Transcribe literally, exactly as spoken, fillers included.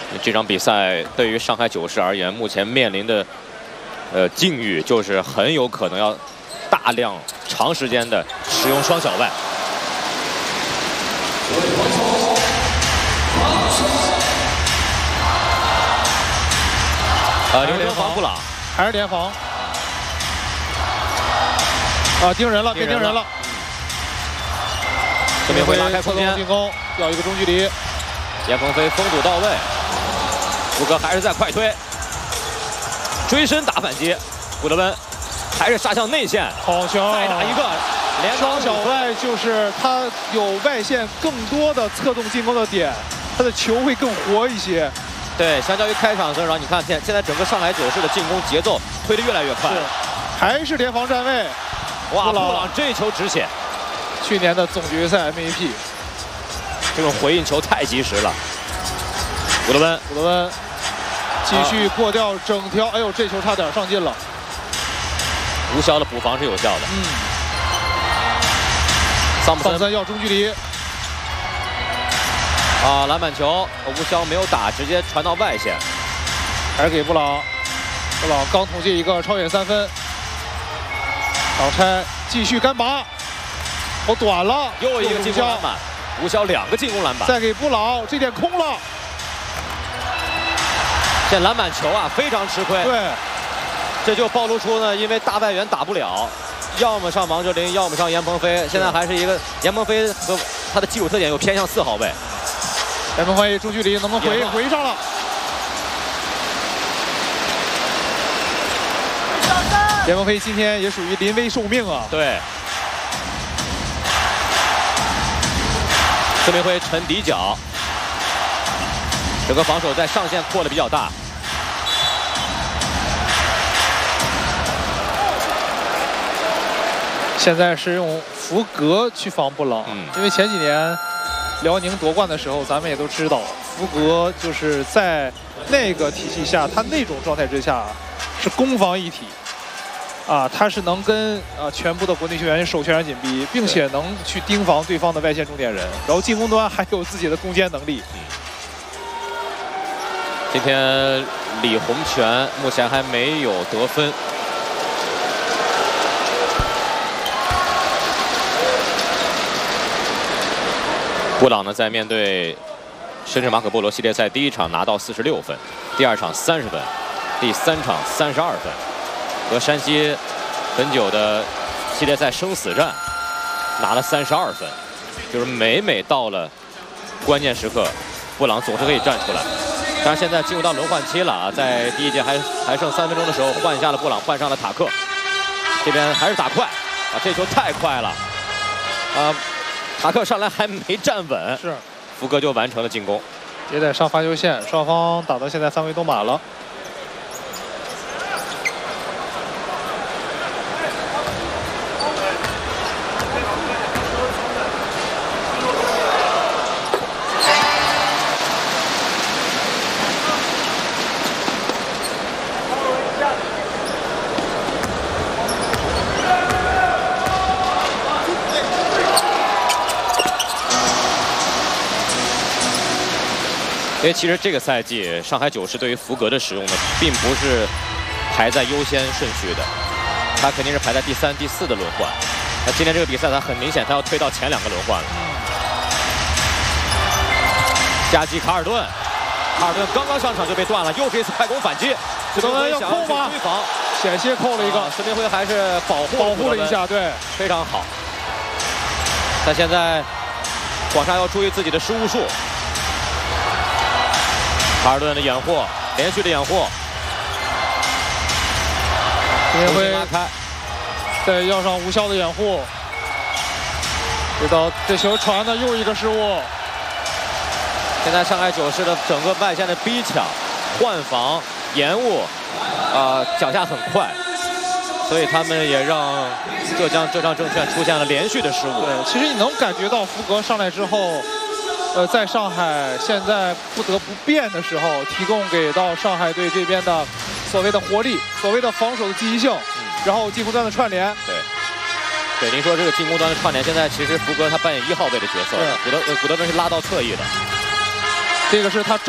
这场比赛对于上海九世而言，目前面临的呃境遇就是很有可能要大量长时间的使用双小外。呃，刘德防布朗还是联防啊，盯人了，别盯人了。 孙铭徽拉开空间进攻，要一个中距离。 严鹏飞封堵到位，福格还是在快推，追身打反击，古德温还是杀向内线， 好球！ 再打一个连双小外，就是他有外线更多的策动进攻的点，他的球会更活一些。 对，相较于开场的时候，你看现现在整个上海九世的进攻节奏推得越来越快， 还是联防站位。 哇，布朗这球值钱， 去年的总决赛 M V P。 这种回应球太及时了。古德温， 古德温继续过掉整条，哎呦，这球差点上进了。 吴骁的补防是有效的。 嗯。 桑普森要中距离。 啊，篮板球，吴骁没有打，直接传到外线， 还是给布朗。布朗刚统计一个超远三分。挡拆，继续干拔。我短了， 又一个进攻篮板。吴骁两个进攻篮板， 再给布朗，这点空了。 这篮板球啊，非常吃亏。 对， 这就暴露出呢，因为大外援打不了，要么上王哲林，要么上严鹏飞。现在还是一个严鹏飞和他的基础特点又偏向四号位。 严鹏飞中距离能不能回回上了？严鹏飞今天也属于临危受命啊。 对。孙铭徽沉底角，整个防守在上线扩的比较大。 现在是用福格去防布朗，嗯、因为前几年辽宁夺冠的时候，咱们也都知道，福格就是在那个体系下，他那种状态之下是攻防一体。啊，他是能跟啊全部的国内球员手全然紧逼，并且能去盯防对方的外线重点人，然后进攻端还有自己的攻坚能力。 嗯、今天李洪权目前还没有得分。布朗呢，在面对深圳马可波罗系列赛第一场拿到四十六分，第二场三十分，第三场三十二分。和山西很久的系列赛生死战拿了三十二分，就是每每到了关键时刻，布朗总是可以站出来。但是现在进入到轮换期了啊，在第一节还还剩三分钟的时候，换下了布朗，换上了塔克。这边还是打快啊，这球太快了啊！塔克上来还没站稳， 是福格就完成了进攻。 也得上罚球线，双方打到现在三围都满了。 因为其实这个赛季上海九世对于福格的使用呢，并不是排在优先顺序的，他肯定是排在第三、第四的轮换。那今天这个比赛，他很明显他要推到前两个轮换了。夹击卡尔顿，卡尔顿刚刚上场就被断了，又是一次快攻反击。 古德温要扣吗？ 追防， 险些扣了一个。 孙铭徽还是保护保护了一下，对， 非常好。他现在广厦要注意自己的失误数。卡尔顿的掩护，连续的掩护， 孙铭徽拉开， 再要上吴骁的掩护，这道这球传的又一个失误。 现在上海九世的整个外线的逼抢、换防、延误，啊、呃，脚下很快，所以他们也让浙江浙江证券出现了连续的失误。 对，其实你能感觉到福格上来之后。呃，在上海现在不得不变的时候，提供给到上海队这边的所谓的活力，所谓的防守的积极性，嗯、然后进攻端的串联。 对，对，您说这个进攻端的串联，现在其实福格他扮演一号位的角色，古德呃古德温是拉到侧翼的， 这个是他。